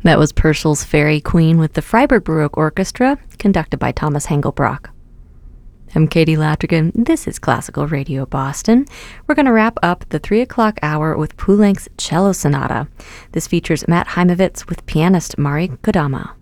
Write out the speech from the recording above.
That was Purcell's Fairy Queen with the Freiburg Baroque Orchestra, conducted by Thomas Hengelbrock. I'm Katie Latrigan. This is Classical Radio Boston. We're going to wrap up the 3 o'clock hour with Poulenc's Cello Sonata. This features Matt Heimovitz with pianist Mari Kodama.